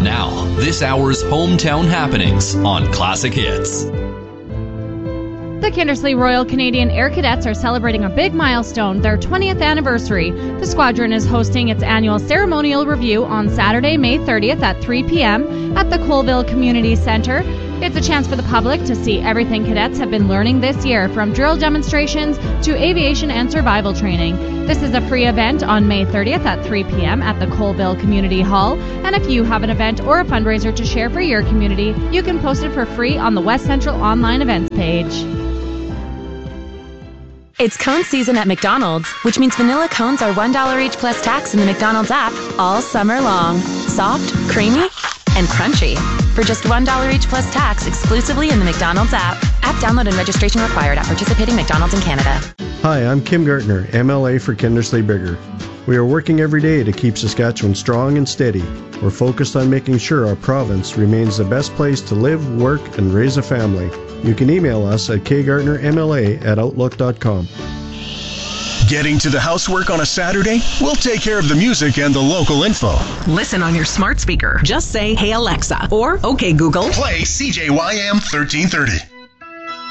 Now, this hour's hometown happenings on Classic Hits. The Kindersley Royal Canadian Air Cadets are celebrating a big milestone, their 20th anniversary. The squadron is hosting its annual ceremonial review on Saturday, May 30th at 3 p.m. at the Colville Community Centre. It's a chance for the public to see everything cadets have been learning this year, from drill demonstrations to aviation and survival training. This is a free event on May 30th at 3 p.m. at the Colville Community Hall. And if you have an event or a fundraiser to share for your community, you can post it for free on the West Central online events page. It's cone season at McDonald's, which means vanilla cones are $1 each plus tax in the McDonald's app all summer long. Soft, creamy, and crunchy. For just $1 each plus tax exclusively in the McDonald's app. App download and registration required at participating McDonald's in Canada. Hi, I'm Kim Gartner, MLA for Kindersley Bigger. We are working every day to keep Saskatchewan strong and steady. We're focused on making sure our province remains the best place to live, work, and raise a family. You can email us at kgartnermla@outlook.com. Getting to the housework on a Saturday? We'll take care of the music and the local info. Listen on your smart speaker. Just say, "Hey Alexa," or "Okay Google." Play CJYM 1330.